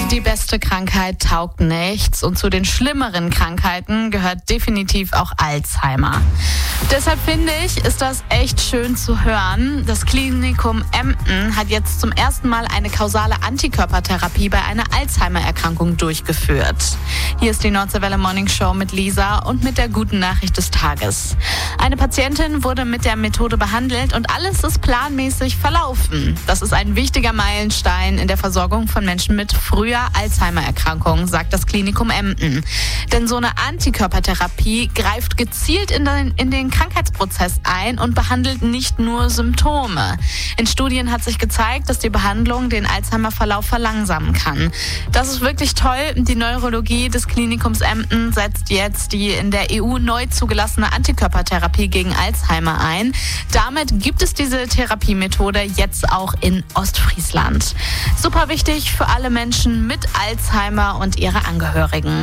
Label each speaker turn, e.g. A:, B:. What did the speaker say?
A: Die beste Krankheit taugt nichts und zu den schlimmeren Krankheiten gehört definitiv auch Alzheimer. Deshalb finde ich, ist das echt schön zu hören. Das Klinikum Emden hat jetzt zum ersten Mal eine kausale Antikörpertherapie bei einer Alzheimer-Erkrankung durchgeführt. Hier ist die Nordseewelle Morning Show mit Lisa und mit der guten Nachricht des Tages. Eine Patientin wurde mit der Methode behandelt und alles ist planmäßig verlaufen. Das ist ein wichtiger Meilenstein in der Versorgung von Menschen mit früher Alzheimer-Erkrankung, sagt das Klinikum Emden. Denn so eine Antikörpertherapie greift gezielt in den Krankheitsprozess ein und behandelt nicht nur Symptome. In Studien hat sich gezeigt, dass die Behandlung den Alzheimer-Verlauf verlangsamen kann. Das ist wirklich toll. Die Neurologie des Klinikums Emden setzt jetzt die in der EU neu zugelassene Antikörpertherapie gegen Alzheimer ein. Damit gibt es diese Therapiemethode jetzt auch in Ostfriesland. Super wichtig für alle Menschen mit Alzheimer und ihre Angehörigen.